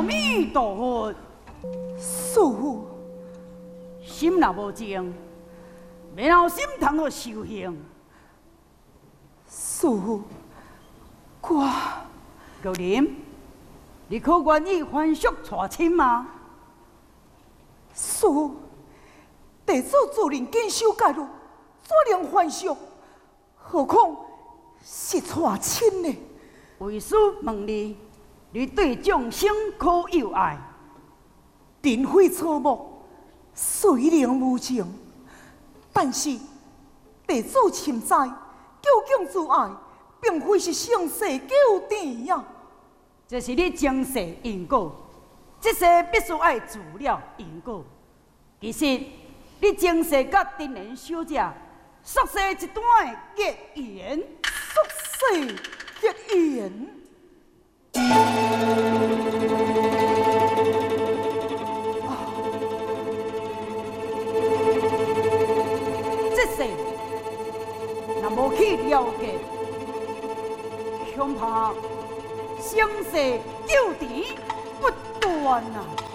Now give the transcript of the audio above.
弥陀佛。 师父， 心若无静，免后心通好修行。 师父，我高林，你可愿意还俗娶亲吗？ 师父，弟子自认坚守戒律，怎能还俗？何况是娶亲呢？ 为师问你，你对众生可有爱？ 人非草木，虽然无情，但是弟子深知，究竟之爱，并非是生死纠缠呀。 这是你前世因果，这世必须爱自了因果。其实你前世甲丁莲小姐宿世一段的结缘， 宿世结缘。 这世若无去了解，恐怕生死纠缠不断啊！